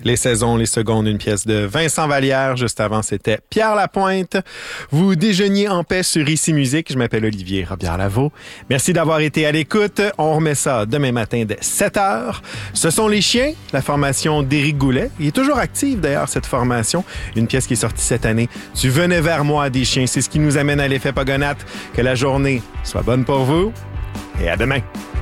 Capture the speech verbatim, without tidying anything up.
Les saisons, les secondes, une pièce de Vincent Vallière. Juste avant, c'était Pierre Lapointe. Vous déjeuniez en paix sur Ici Musique. Je m'appelle Olivier Robillard-Lavaux. Merci d'avoir été à l'écoute. On remet ça demain matin dès sept heures. Ce sont Les Chiens, la formation d'Éric Goulet. Il est toujours active d'ailleurs, cette formation. Une pièce qui est sortie cette année. Tu venais vers moi des chiens. C'est ce qui nous amène à l'effet Pogonate. Que la journée soit bonne pour vous et à demain.